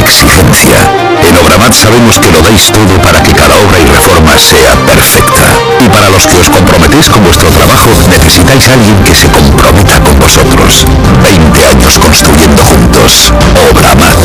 exigencia. En Obramat sabemos que lo dais todo para que cada obra y reforma sea perfecta. Y para los que os comprometéis con vuestro trabajo, necesitáis a alguien que se comprometa con vosotros. 20 años construyendo juntos. Obramat.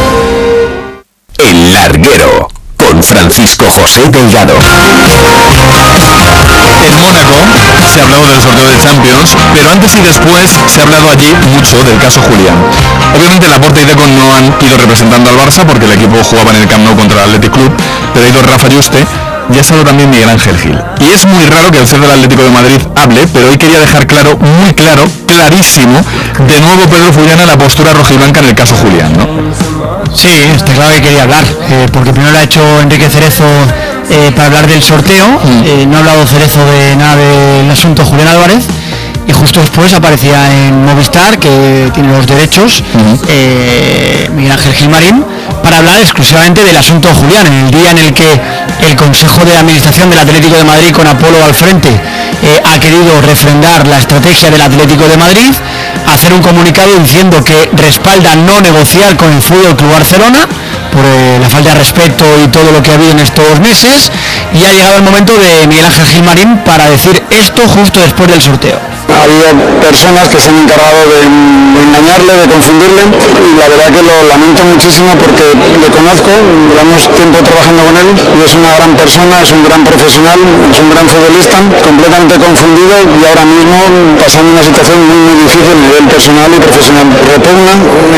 El Larguero, con Francisco José Delgado. En Mónaco se ha hablado del sorteo de Champions, pero antes y después se ha hablado allí mucho del caso Julián. Obviamente Laporta y Deco no han ido representando al Barça porque el equipo jugaba en el Camp Nou contra el Athletic Club, pero ha ido Rafa Yuste y ha estado también Miguel Ángel Gil. Y es muy raro que el CEO del Atlético de Madrid hable, pero hoy quería dejar claro, muy claro, clarísimo, de nuevo Pedro Fullana la postura rojiblanca en el caso Julián, ¿no? Sí, está claro que quería hablar, porque primero lo ha hecho Enrique Cerezo para hablar del sorteo, no ha hablado Cerezo de nada del asunto Julián Álvarez, y justo después aparecía en Movistar, que tiene los derechos, Miguel Ángel Gilmarín, para hablar exclusivamente del asunto Julián, en el día en el que el Consejo de Administración del Atlético de Madrid, con Apolo al frente, ha querido refrendar la estrategia del Atlético de Madrid, hacer un comunicado diciendo que respalda no negociar con el Fútbol Club Barcelona por la falta de respeto y todo lo que ha habido en estos meses, y ha llegado el momento de Miguel Ángel Gilmarín para decir esto justo después del sorteo. Ha habido personas que se han encargado de engañarle, de confundirle, y la verdad que lo lamento muchísimo porque le conozco, llevamos tiempo trabajando con él y es una gran persona, es un gran profesional, es un gran futbolista, completamente confundido y ahora mismo pasando una situación muy difícil a nivel personal y profesional. Repugna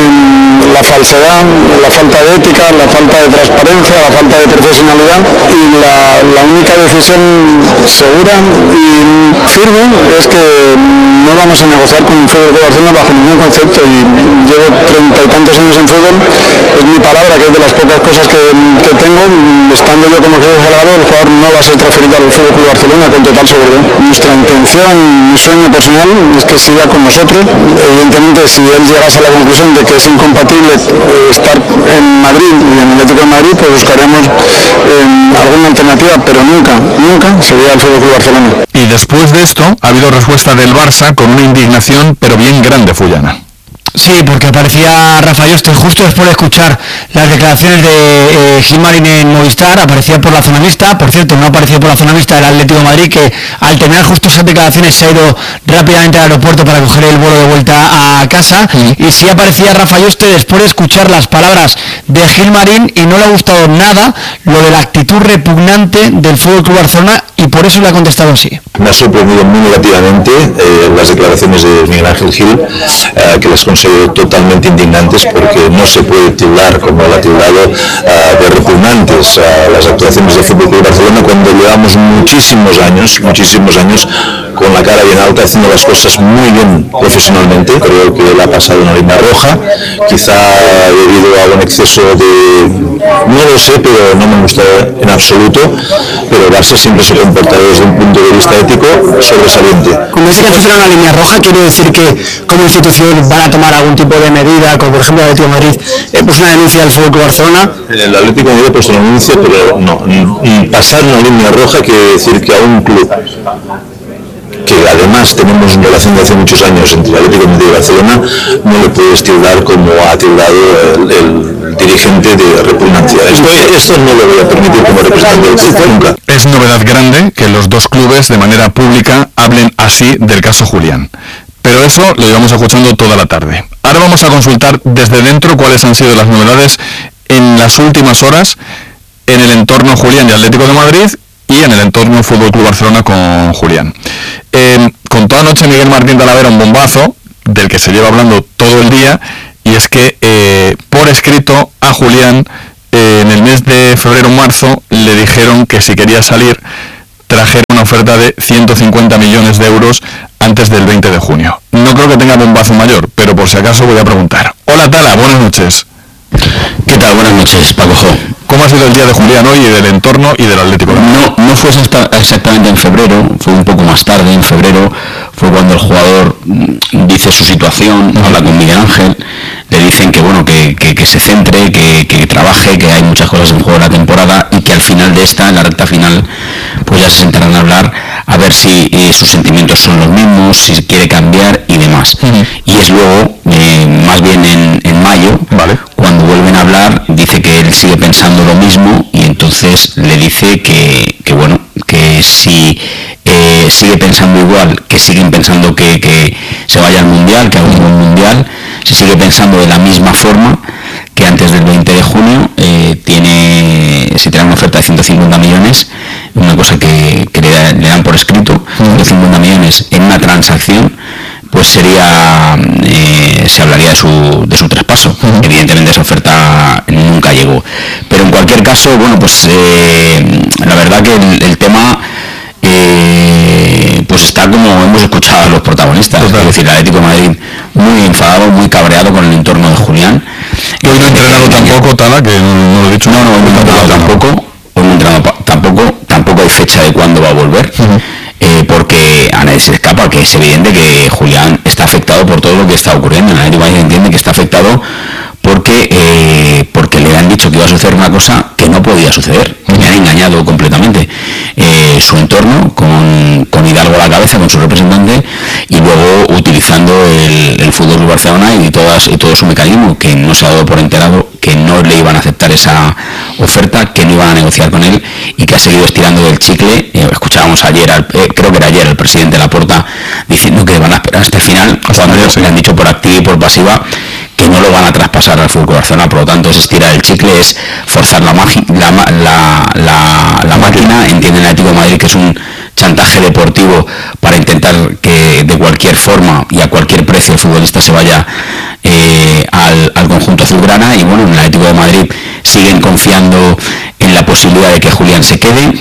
la falsedad, la falta de ética, la falta de transparencia, la falta de profesionalidad, y la única decisión segura y firme es que no vamos a negociar con el Fútbol de Barcelona bajo ningún concepto, y llevo 30 y tantos años en fútbol, es mi palabra, que es de las pocas cosas que tengo, estando yo como jefe delegado, el jugador no va a ser transferido al Fútbol de Barcelona con total seguridad. Nuestra intención, mi sueño personal es que siga con nosotros. Evidentemente, si él llegase a la conclusión de que es incompatible estar en Madrid y en el Atlético de Madrid, pues buscaremos alguna alternativa, pero nunca sería el Fútbol de Barcelona. Y después de esto ha habido respuesta del Barça con una indignación pero bien grande, Fullana. Sí, porque aparecía Rafa Yuste justo después de escuchar las declaraciones de Gilmarín en Movistar, aparecía por la zona mixta. Por cierto, no apareció por la zona mixta del Atlético de Madrid, que al terminar justo esas declaraciones se ha ido rápidamente al aeropuerto para coger el vuelo de vuelta a casa, y sí aparecía Rafa Yuste después de escuchar las palabras de Gilmarín, y no le ha gustado nada lo de la actitud repugnante del Fútbol Club Barcelona, y por eso le ha contestado así. Me ha sorprendido muy negativamente las declaraciones de Miguel Ángel Gil, que las considero totalmente indignantes, porque no se puede tildar, como él ha tildado, de repugnantes las actuaciones del Fútbol Club Barcelona, cuando llevamos muchísimos años con la cara bien alta, haciendo las cosas muy bien profesionalmente. Creo que él ha pasado una línea roja, quizá debido a un exceso de... no lo sé, pero no me gusta en absoluto, pero el Barça siempre se comporta desde un punto de vista ético sobresaliente. Como dice que fuera una línea roja, quiere decir que como institución van a tomar algún tipo de medida, como por ejemplo el Atlético de Madrid, pues una denuncia al Fútbol Club Barcelona. El Atlético de Madrid ha puesto una denuncia, pero no, pasar una línea roja quiere decir que a un club que además tenemos una relación de hace muchos años entre Atlético de Madrid y Barcelona, no le puedes tildar como ha tildado el dirigente de repugnancia. Esto no lo voy a permitir como representante del club nunca. Es novedad grande que los dos clubes de manera pública hablen así del caso Julián. Pero eso lo llevamos escuchando toda la tarde. Ahora vamos a consultar desde dentro cuáles han sido las novedades en las últimas horas en el entorno Julián y Atlético de Madrid, y en el entorno Fútbol Club Barcelona con Julián. Contó anoche Miguel Martín Talavera un bombazo del que se lleva hablando todo el día, y es que por escrito a Julián en el mes de febrero o marzo le dijeron que si quería salir trajera una oferta de 150 millones de euros antes del 20 de junio. No creo que tenga bombazo mayor, pero por si acaso voy a preguntar. Hola Tala, buenas noches. ¿Qué tal? Buenas noches, Paco Jo. ¿Cómo ha sido el día de Julián hoy y del entorno y del Atlético? No fue exactamente en febrero, fue un poco más tarde. En febrero fue cuando el jugador dice su situación, habla con Miguel Ángel, le dicen que bueno, que se centre, que trabaje, que hay muchas cosas en juego de la temporada, y que al final de esta, en la recta final, pues ya se sentarán a hablar a ver si sus sentimientos son los mismos, si quiere cambiar y demás. Y es luego, más bien en mayo, vale, cuando vuelven a hablar sigue pensando lo mismo, y entonces le dice que si sigue pensando igual, que siguen pensando que se vaya al Mundial, que haga un buen Mundial, si sigue pensando de la misma forma, que antes del 20 de junio se tiene una oferta de 150 millones, una cosa que le dan por escrito, 150 millones en una transacción, pues se hablaría de su traspaso. Evidentemente esa oferta nunca llegó, pero en cualquier caso, pues la verdad que el tema pues está como hemos escuchado a los protagonistas, es decir, el Atlético de Madrid muy enfadado, muy cabreado con el entorno de Julián. Y hoy no ha entrenado tampoco, Tala, que no lo he dicho. No he entrenado tampoco hay fecha de cuándo va a volver. Porque a nadie se le escapa que es evidente que Julián está afectado por todo lo que está ocurriendo. El Atlético de Madrid entiende que está afectado porque le han dicho que iba a suceder una cosa que no podía suceder. Le han engañado completamente su entorno, con Hidalgo a la cabeza, con su representante, y luego utilizando el Fútbol Barcelona y todo su mecanismo, que no se ha dado por enterado, que no le iban a aceptar esa oferta, que no iban a negociar con él, y que ha seguido estirando del chicle. Escuchábamos ayer, creo que era ayer, al presidente Laporta diciendo que van a esperar hasta el final, cuando le han dicho por activa y por pasiva que no lo van a traspasar al Fútbol Barcelona. Por lo tanto, es estirar el chicle, es forzar la máquina. Entiende el Atlético de Madrid que es un chantaje deportivo para intentar que de cualquier forma y a cualquier precio el futbolista se vaya al conjunto azulgrana. Y bueno, en el Atlético de Madrid siguen confiando en la posibilidad de que Julián se quede.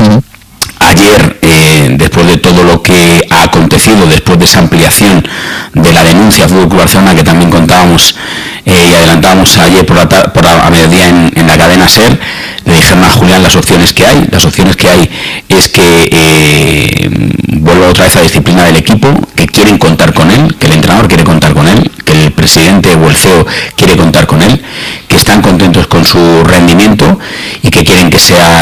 Ayer, después de todo lo que ha acontecido, después de esa ampliación de la denuncia a Fútbol Club Barcelona, que también contábamos y adelantábamos ayer a mediodía en la cadena SER, le dijeron a Julián las opciones que hay. Las opciones que hay es que vuelva otra vez a la disciplina del equipo, que quieren contar con él, que el entrenador quiere contar con él, que el presidente o el CEO quiere contar con él, que están contentos con su rendimiento y que quieren que sea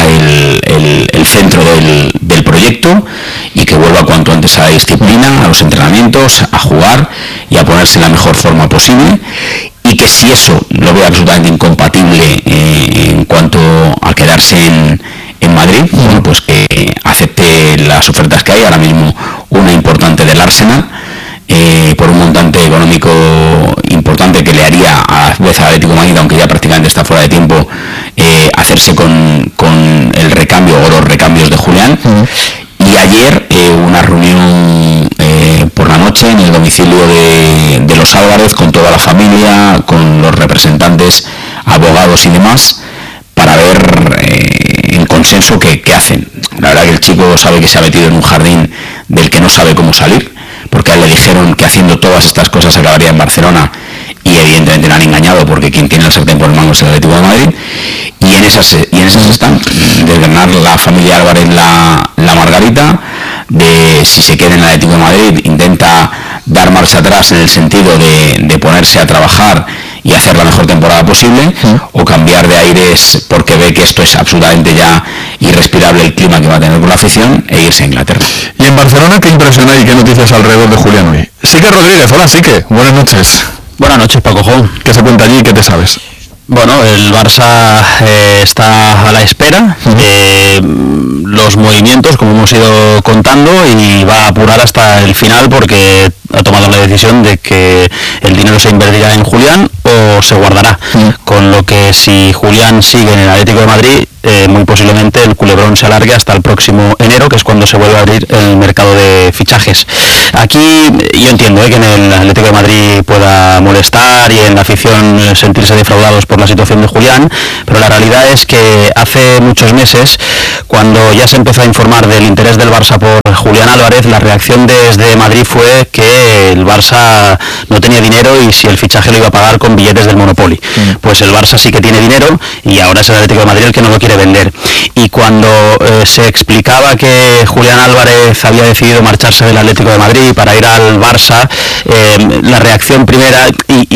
el centro del proyecto, y que vuelva cuanto antes a la disciplina, a los entrenamientos, a jugar y a ponerse en la mejor forma posible. Y que si eso lo ve absolutamente incompatible en cuanto a quedarse en Madrid, pues que acepte las ofertas que hay. Ahora mismo una importante del Arsenal, por un montante económico importante que le haría a la vez al Atlético de Madrid, aunque ya prácticamente está fuera de tiempo, hacerse con el recambio o los recambios de Julián. Y ayer una reunión por la noche en el domicilio de los Álvarez, con toda la familia, con los representantes, abogados y demás, para ver en consenso qué hacen. La verdad que el chico sabe que se ha metido en un jardín del que no sabe cómo salir, porque a él le dijeron que haciendo todas estas cosas acabaría en Barcelona, y evidentemente le han engañado, porque quien tiene el sartén por el mango es el Atlético de Madrid. Y en esas están, de ganar la familia Álvarez la margarita, de si se queda en el Atlético de Madrid intenta dar marcha atrás en el sentido de ponerse a trabajar y hacer la mejor temporada posible, o cambiar de aires porque ve que esto es absolutamente ya irrespirable el clima que va a tener con la afición, e irse a Inglaterra. ¿Y en Barcelona qué impresión hay y qué noticias alrededor de Julián hoy? Sique Rodríguez, hola Sique, buenas noches. Buenas noches, Paco Jo. ¿Qué se cuenta allí y qué te sabes? Bueno, el Barça está a la espera de los movimientos, como hemos ido contando, y va a apurar hasta el final, porque ha tomado la decisión de que el dinero se invertirá en Julián o se guardará. Con lo que, si Julián sigue en el Atlético de Madrid, muy posiblemente el culebrón se alargue hasta el próximo enero, que es cuando se vuelve a abrir el mercado de fichajes. Aquí yo entiendo que en el Atlético de Madrid pueda molestar y en la afición sentirse defraudados por la situación de Julián, pero la realidad es que hace muchos meses, cuando ya se empezó a informar del interés del Barça por Julián Álvarez, la reacción desde Madrid fue que el Barça no tenía dinero y si el fichaje lo iba a pagar con billetes del Monopoly. Pues el Barça sí que tiene dinero, y ahora es el Atlético de Madrid el que no lo quiere vender. Y cuando se explicaba que Julián Álvarez había decidido marcharse del Atlético de Madrid para ir al Barça, la reacción primera,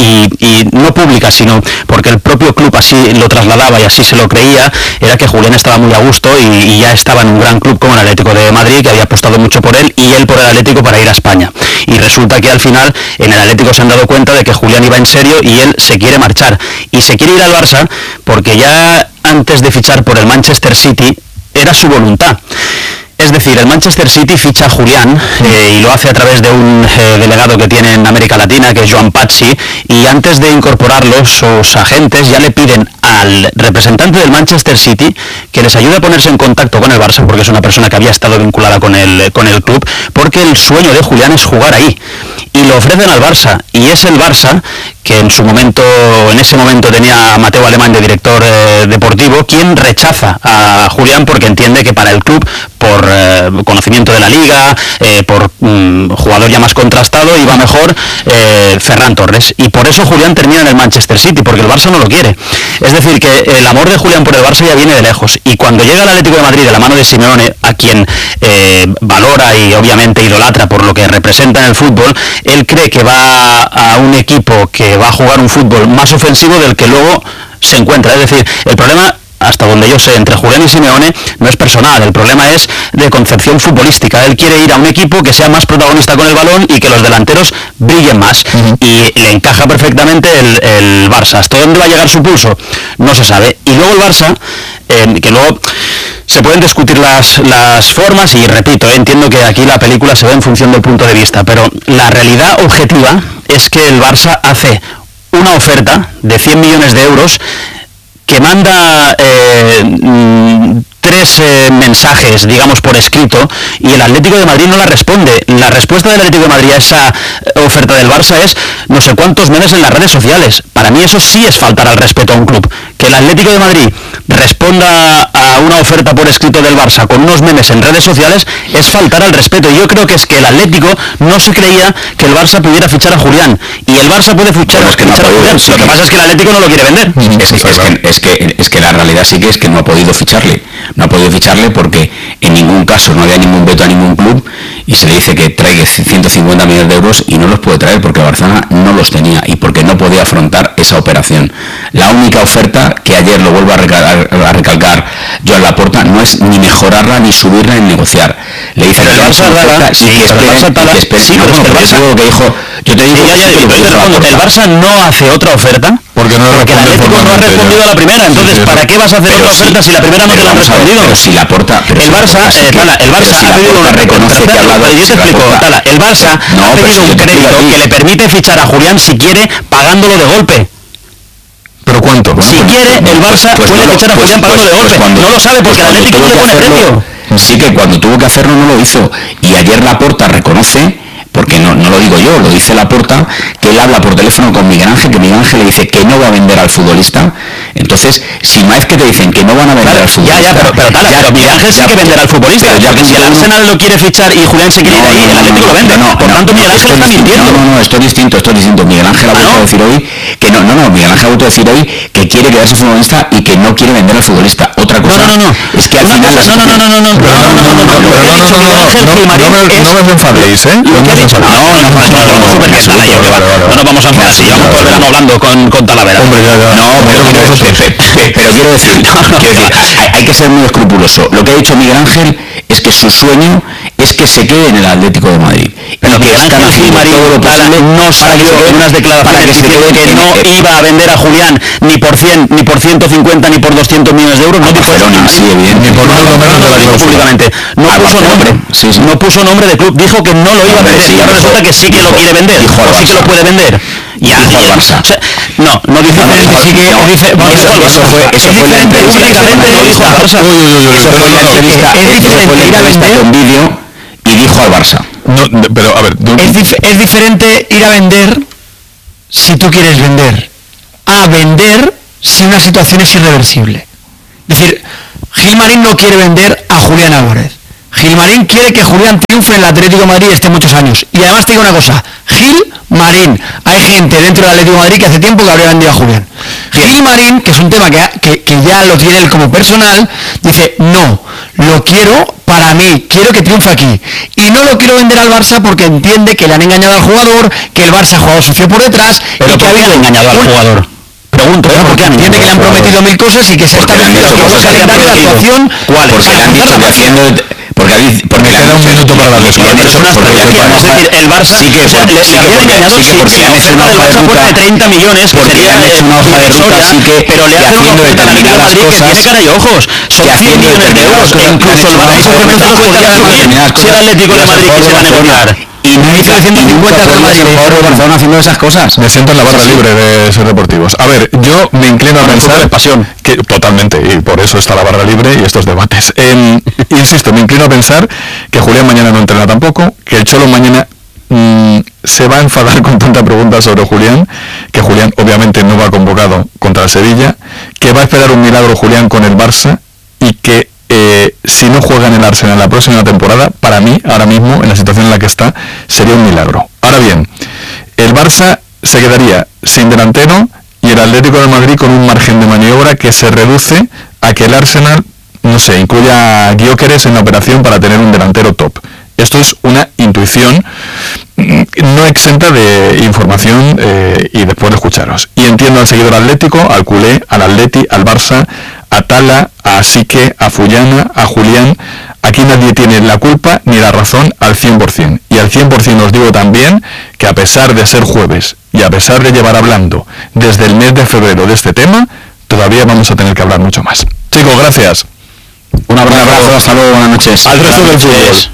y no pública, sino porque el propio club así lo trasladaba y así se lo creía, era que Julián estaba muy a gusto y ya estaba en un gran club como el Atlético de Madrid, que había apostado mucho por él y él por el Atlético para ir a España. Y resulta que al final en el Atlético se han dado cuenta de que Julián iba en serio y él se quiere marchar. Y se quiere ir al Barça porque ya antes de fichar por el Manchester City era su voluntad. Es decir, el Manchester City ficha a Julián y lo hace a través de un delegado que tiene en América Latina, que es Joan Pazzi, y antes de incorporarlo, sus agentes ya le piden al representante del Manchester City que les ayude a ponerse en contacto con el Barça, porque es una persona que había estado vinculada con el club, porque el sueño de Julián es jugar ahí. Y lo ofrecen al Barça, y es el Barça que en ese momento tenía a Mateu Alemany de director deportivo, quien rechaza a Julián porque entiende que para el club, por conocimiento de la liga, por jugador ya más contrastado, iba mejor Ferran Torres, y por eso Julián termina en el Manchester City, porque el Barça no lo quiere. Es decir, que el amor de Julián por el Barça ya viene de lejos, y cuando llega al Atlético de Madrid de la mano de Simeone, a quien valora y obviamente idolatra por lo que representa en el fútbol, él cree que va a un equipo que va a jugar un fútbol más ofensivo del que luego se encuentra. Es decir, el problema, hasta donde yo sé, entre Julián y Simeone no es personal, el problema es de concepción futbolística. Él quiere ir a un equipo que sea más protagonista con el balón y que los delanteros brillen más, y le encaja perfectamente el Barça. ¿Hasta dónde va a llegar su pulso? No se sabe. Y luego el Barça, que luego se pueden discutir las formas, y repito, entiendo que aquí la película se ve en función del punto de vista, pero la realidad objetiva es que el Barça hace una oferta de 100 millones de euros que manda 3 mensajes, digamos, por escrito, y el Atlético de Madrid no la responde. La respuesta del Atlético de Madrid a esa oferta del Barça es no sé cuántos memes en las redes sociales. Para mí eso sí es faltar al respeto a un club. Que el Atlético de Madrid responda a una oferta por escrito del Barça con unos memes en redes sociales es faltar al respeto. Y yo creo que es que el Atlético no se creía que el Barça pudiera fichar a Julián, y el Barça puede fichar, a Julián. Lo que pasa es que el Atlético no lo quiere vender. Es que la realidad sí que es que no ha podido ficharle. No ha podido ficharle porque en ningún caso no había ningún veto a ningún club, y se le dice que traiga 150 millones de euros y no los puede traer porque Barcelona no los tenía y porque no podía afrontar esa operación. La única oferta, que ayer lo vuelvo a recalcar Joan Laporta, no es ni mejorarla ni subirla ni negociar. Le dice que el Barça el Barça no hace otra oferta porque el Atlético no ha respondido a la primera. Entonces, ¿para qué vas a hacer otra oferta si la primera no te la han respondido? Pero si Laporta, el Barça ha pedido una reconoce que ha hablado. Yo te explico, Tala, el Barça ha pedido un crédito que le permite fichar a Julián si quiere, pagándolo de golpe. ¿Pero cuánto? Si quiere, el Barça puede fichar a Julián pagándolo de golpe. No lo sabe porque el Atlético no le pone precio. Sí, que cuando tuvo que hacerlo no lo hizo. Y ayer Laporta reconoce, porque no lo digo yo, lo dice Laporta, que él habla por teléfono con Miguel Ángel, que Miguel Ángel le dice que no va a vender al futbolista. Entonces, si una vez que te dicen que no van a vender al futbolista... Pero Miguel Ángel sí que venderá al futbolista. Si el Arsenal lo quiere fichar y Julián se quiere ir ahí, el Atlético lo vende. Por tanto, Miguel Ángel está mintiendo. No, esto es distinto. Miguel Ángel ha vuelto a decir hoy que Miguel Ángel ha vuelto a decir hoy que quiere quedarse futbolista y que no quiere vender al futbolista. Otra cosa es que al final... No me enfadéis, ¿eh? No nos vamos a enfadar, si llevamos todo el verano hablando con Talavera. Hombre, pero quiero decir, hay que ser muy escrupuloso. Lo que ha dicho Miguel Ángel es que su sueño es que se quede en el Atlético de Madrid. Pero que Ángel Gilmarín no salió en unas declaraciones diciendo que no iba a vender a Julián ni por 100, ni por 150, ni por 200 millones de euros. No dijo eso, ni por nada menos públicamente. No puso nombre de club, dijo que no lo iba a vender, y ahora resulta que sí que lo quiere vender, o sí que lo puede vender. Dijo al Barça. No dice eso fue la entrevista con vídeo y dijo al Barça. No, pero a ver, es diferente ir a vender si tú quieres vender a vender si una situación es irreversible. Es decir, Gilmarín no quiere vender a Julián Álvarez. Gilmarín quiere que Julián triunfe en el Atlético de Madrid y esté muchos años. Y además te digo una cosa, Gilmarín, hay gente dentro del Atlético de Madrid que hace tiempo que habría vendido a Julián. Gilmarín, que es un tema que ya lo tiene él como personal, dice, no, lo quiero para mí, quiero que triunfe aquí. Y no lo quiero vender al Barça porque entiende que le han engañado al jugador, que el Barça ha jugado sucio por detrás. Pero y que había engañado al jugador. Pregunto, porque entiende que le han prometido 1000 cosas y que se está porque le han dicho porque me queda un minuto para darles Es una estrategia, es decir, el Barça sí que le habían engañado porque han hecho una hoja de ruta de 30 millones, que sería han hecho una hoja de ruta, sí que pero le hacen una oferta al Real Madrid que tiene cara y ojos, son 100 millones de euros, que incluso el Barça por ejemplo podría asumir si el Atlético de Madrid quisiera negociar. Y no hay 350 al Madrid. Barcelona haciendo esas cosas. Me siento en la barra libre de Ser Deportivos. A ver, yo me inclino a pensar que totalmente, y por eso está la barra libre y estos debates. Insisto, me inclino a pensar que Julián mañana no entrena tampoco, que el Cholo mañana se va a enfadar con tanta pregunta sobre Julián, que Julián obviamente no va convocado contra el Sevilla, que va a esperar un milagro Julián con el Barça y que si no juega en el Arsenal la próxima temporada, para mí, ahora mismo, en la situación en la que está, sería un milagro. Ahora bien, el Barça se quedaría sin delantero y el Atlético de Madrid con un margen de maniobra que se reduce a que el Arsenal, no sé, incluya a Gyökeres en la operación para tener un delantero top. Esto es una intuición no exenta de información y después de escucharos. Y entiendo al seguidor atlético, al culé, al Atleti, al Barça, a Tala, a Sique, a Fullana, a Julián. Aquí nadie tiene la culpa ni la razón al 100%. Y al 100% os digo también que a pesar de ser jueves y a pesar de llevar hablando desde el mes de febrero de este tema, todavía vamos a tener que hablar mucho más. Chicos, gracias. Un abrazo, hasta luego, buenas noches. Al resto del fútbol.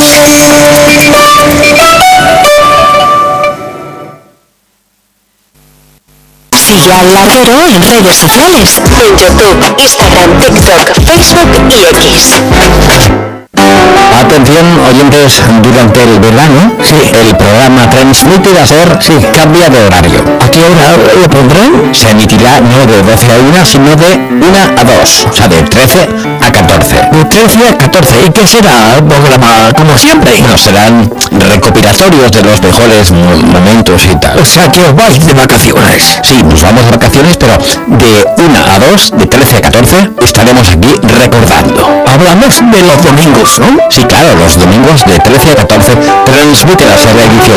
Sigue al Larguero en redes sociales, en YouTube, Instagram, TikTok, Facebook y X. Atención, oyentes, durante el verano, el programa Transmite a Ser cambia de horario. ¿A qué hora lo pondrán? Se emitirá no de 12 a 1, sino de 1 a 2, o sea, de 13 a 14. De 13 a 14, ¿y qué será el programa como siempre? No, serán recopilatorios de los mejores momentos y tal. O sea, que os vais de vacaciones. Sí, nos vamos de vacaciones, pero de 1 a 2, de 13 a 14, estaremos aquí recordando. Hablamos de los domingos, ¿no? Sí, claro, los domingos de 13 a 14 transmite la serie edición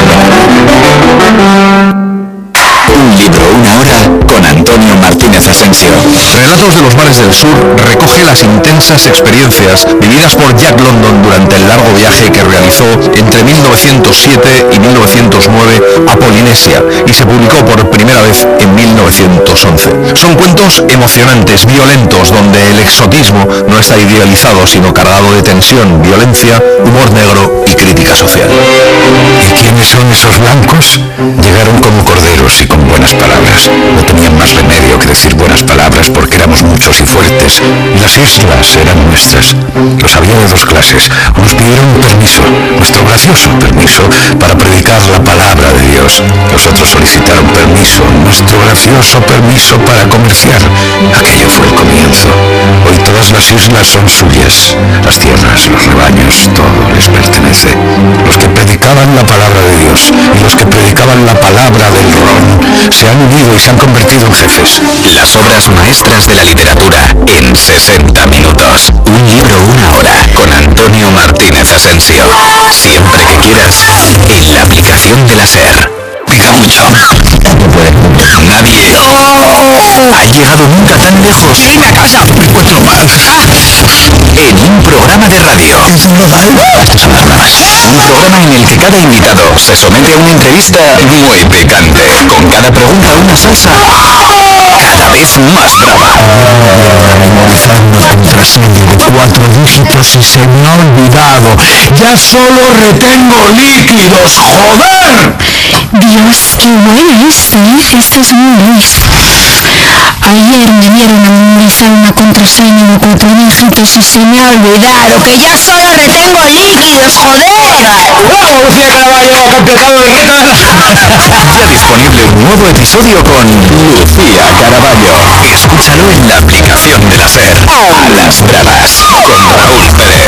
de... Un libro, una hora, con Antonio Martínez Asensio. Relatos de los mares del sur recoge las intensas experiencias vividas por Jack London durante el largo viaje que realizó entre 1907 y 1909 a Polinesia y se publicó por primera vez en 1911. Son cuentos emocionantes, violentos, donde el exotismo no está idealizado, sino cargado de tensión, violencia, humor negro y crítica social. ¿Y quiénes son esos blancos? Llegaron como corderos y con buenas palabras. No tenían más remedio que decir buenas palabras porque éramos muchos y fuertes. Las islas eran nuestras. Los había de dos clases. Unos pidieron permiso, nuestro gracioso permiso, para predicar la palabra de Dios. Los otros solicitaron permiso, nuestro gracioso permiso para comerciar. Aquello fue el comienzo. Hoy todas las islas son suyas. Las tierras, los rebaños, todo les pertenece. Los que predicaban la palabra de Dios y los que predicaban la palabra del ron se han unido y se han convertido en jefes. Las obras maestras de la literatura en 60 minutos. Un libro, una hora, con Antonio Martínez Asensio. Siempre que quieras, en la aplicación de la SER. Pica mucho. Nadie ha llegado nunca tan lejos. ¡Irme a casa! ¡Me encuentro mal! En un programa de radio. Estas son las bramas. Un programa en el que cada invitado se somete a una entrevista muy picante. Con cada pregunta una salsa cada vez más brava. Memorizando contraseña de 4 dígitos y se me ha olvidado. ¡Ya solo retengo líquidos! ¡Joder! Dios, qué buena esta, ¿eh? Esta es muy Luis. Ayer me dieron a memorizar una contraseña de 4 dígitos y se me ha olvidado que ya solo retengo líquidos, joder. ¡Wow! Lucía Caraballo, completado de Ya disponible un nuevo episodio con Lucía Caraballo. Escúchalo en la aplicación de la SER. A las bravas, con Raúl Pérez.